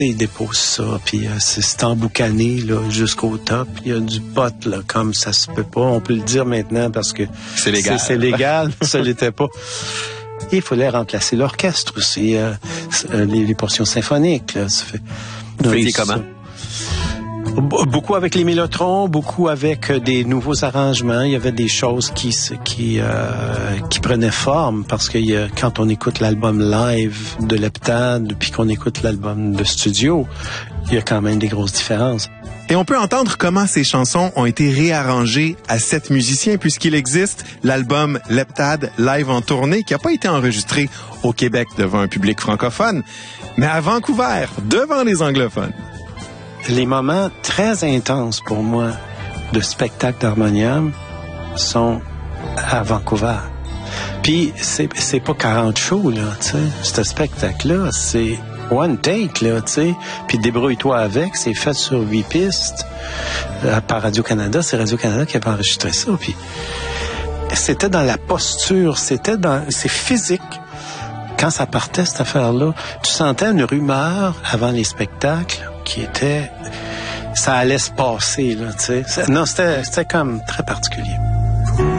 Ils déposent ça, puis c'est emboucané là, jusqu'au top. Il y a du pot, là, comme ça se peut pas. On peut le dire maintenant parce que c'est légal. C'est légal, ça l'était pas. Et il fallait remplacer l'orchestre aussi, les portions symphoniques. Là, ça fait... Vous faisiez comment? Beaucoup avec les mélotrons, beaucoup avec des nouveaux arrangements. Il y avait des choses qui prenaient forme parce que quand on écoute l'album live de Leptade puis qu'on écoute l'album de studio, il y a quand même des grosses différences. Et on peut entendre comment ces chansons ont été réarrangées à 7 musiciens puisqu'il existe l'album Leptade live en tournée qui n'a pas été enregistré au Québec devant un public francophone, mais à Vancouver, devant les anglophones. Les moments très intenses pour moi de spectacle d'harmonium sont à Vancouver. Puis c'est pas 40 shows, là, tu sais. Ce spectacle-là, c'est one take, là, tu sais. Puis débrouille-toi avec, c'est fait sur 8 pistes par Radio-Canada. C'est Radio-Canada qui a enregistré ça. Puis c'était dans la posture, c'est physique. Quand ça partait, cette affaire-là, tu sentais une rumeur avant les spectacles qui était... Ça allait se passer, là, tu sais. Non, c'était comme très particulier.